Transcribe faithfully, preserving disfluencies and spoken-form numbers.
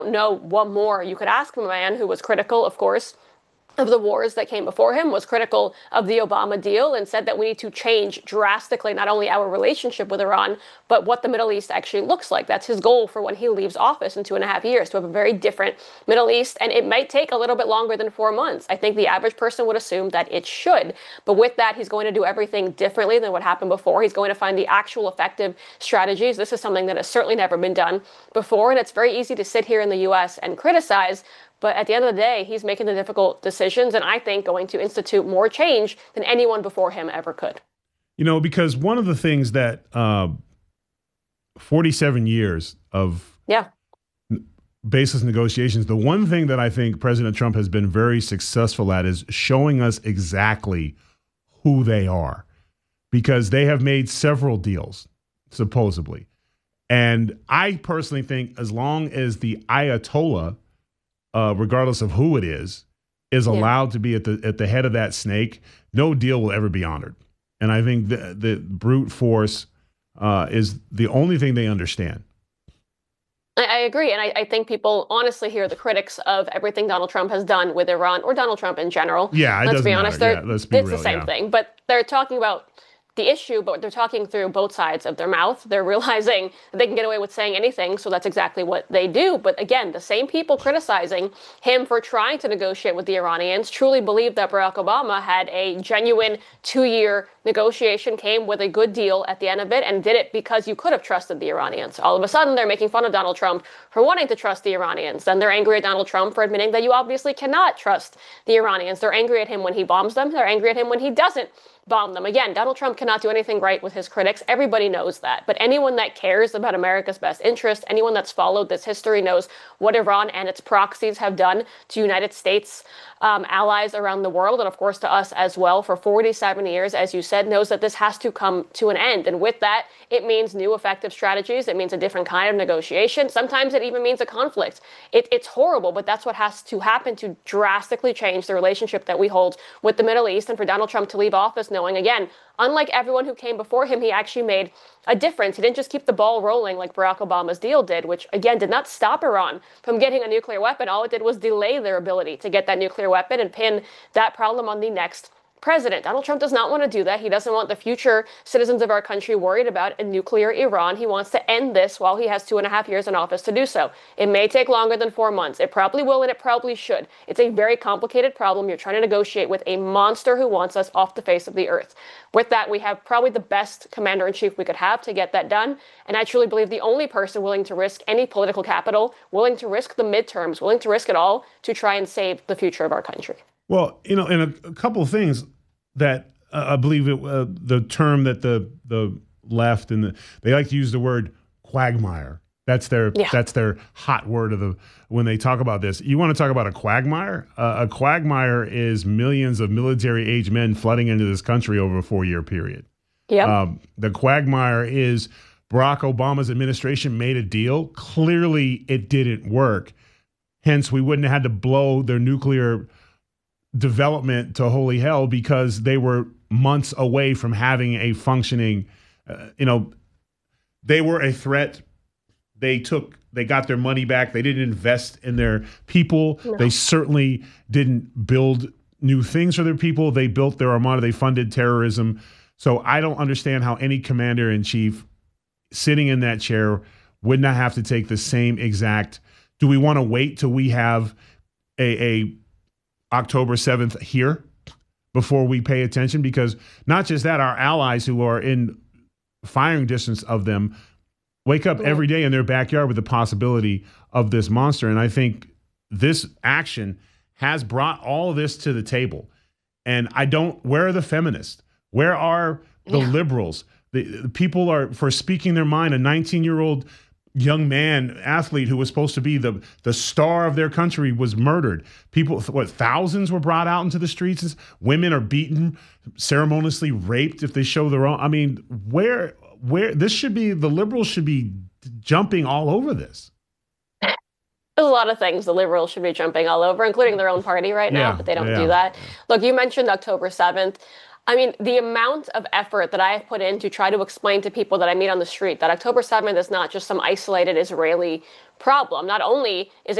know what more you could ask from a man who was critical, of course, of the wars that came before him, was critical of the Obama deal, and said that we need to change drastically not only our relationship with Iran, but what the Middle East actually looks like. That's his goal for when he leaves office in two and a half years, to have a very different Middle East. And it might take a little bit longer than four months. I think the average person would assume that it should. But with that, he's going to do everything differently than what happened before. He's going to find the actual effective strategies. This is something that has certainly never been done before. And it's very easy to sit here in the U S and criticize. But at the end of the day, he's making the difficult decisions, and I think going to institute more change than anyone before him ever could. You know, because one of the things that uh, forty-seven years of yeah. baseless negotiations, the one thing that I think President Trump has been very successful at is showing us exactly who they are, because they have made several deals, supposedly. And I personally think as long as the Ayatollah, Uh, regardless of who it is, is allowed yeah. to be at the at the head of that snake, no deal will ever be honored. And I think the, the brute force uh, is the only thing they understand. I, I agree. And I, I think people honestly hear the critics of everything Donald Trump has done with Iran, or Donald Trump in general. Yeah, it let's be honest. Yeah, let's be it's real, the same yeah. thing. But they're talking about the issue, but they're talking through both sides of their mouth. They're realizing that they can get away with saying anything, so that's exactly what they do. But again, the same people criticizing him for trying to negotiate with the Iranians truly believe that Barack Obama had a genuine two-year negotiation, came with a good deal at the end of it, and did it because you could have trusted the Iranians. All of a sudden, they're making fun of Donald Trump for wanting to trust the Iranians. Then they're angry at Donald Trump for admitting that you obviously cannot trust the Iranians. They're angry at him when he bombs them. They're angry at him when he doesn't bomb them. Again, Donald Trump cannot do anything right with his critics. Everybody knows that. But anyone that cares about America's best interest, anyone that's followed this history, knows what Iran and its proxies have done to United States um, allies around the world, and of course to us as well, for forty-seven years, as you said, knows that this has to come to an end. And with that, it means new effective strategies. It means a different kind of negotiation. Sometimes it even means a conflict. It, it's horrible, but that's what has to happen to drastically change the relationship that we hold with the Middle East. And for Donald Trump to leave office knowing, again, unlike everyone who came before him, he actually made a difference. He didn't just keep the ball rolling like Barack Obama's deal did, which, again, did not stop Iran from getting a nuclear weapon. All it did was delay their ability to get that nuclear weapon and pin that problem on the next president. Donald Trump does not want to do that. He doesn't want the future citizens of our country worried about a nuclear Iran. He wants to end this while he has two and a half years in office to do so. It may take longer than four months. It probably will, and it probably should. It's a very complicated problem. You're trying to negotiate with a monster who wants us off the face of the earth. With that, we have probably the best commander-in-chief we could have to get that done. And I truly believe the only person willing to risk any political capital, willing to risk the midterms, willing to risk it all to try and save the future of our country. Well, you know, and a, a couple of things that uh, I believe it, uh, the term that the the left and the, they like to use the word quagmire. That's their yeah. that's their hot word of the when they talk about this. You want to talk about a quagmire? Uh, a quagmire is millions of military-age men flooding into this country over a four-year period. Yeah. Um, the quagmire is Barack Obama's administration made a deal. Clearly, it didn't work. Hence, we wouldn't have had to blow their nuclear development to holy hell because they were months away from having a functioning, uh, you know, they were a threat. They took, they got their money back. They didn't invest in their people. No. They certainly didn't build new things for their people. They built their armada. They funded terrorism. So I don't understand how any commander in chief sitting in that chair would not have to take the same exact. Do we want to wait till we have a, a October seventh here before we pay attention? Because not just that, our allies who are in firing distance of them wake up every day in their backyard with the possibility of this monster. And I think this action has brought all of this to the table. And I don't, where are the feminists? Where are the yeah. liberals? The, the people are for speaking their mind. A nineteen-year-old young man, athlete who was supposed to be the the star of their country was murdered. People, what, thousands were brought out into the streets. Women are beaten, ceremoniously raped if they show their own. I mean, where, where this should be, the liberals should be jumping all over this. There's a lot of things the liberals should be jumping all over, including their own party right now, yeah, but they don't yeah. do that. Look, you mentioned October seventh. I mean, the amount of effort that I have put in to try to explain to people that I meet on the street that October seventh is not just some isolated Israeli problem. Not only is